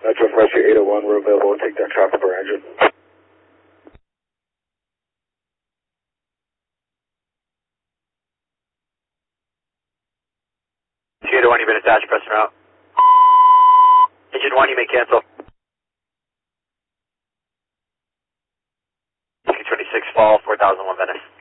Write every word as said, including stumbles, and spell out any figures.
Metro Rescue eight oh one, we're available to take that traffic for engine. eight oh one, you've been attached, press route. Engine one, you may cancel. two twenty-six fall, four thousand one Venice.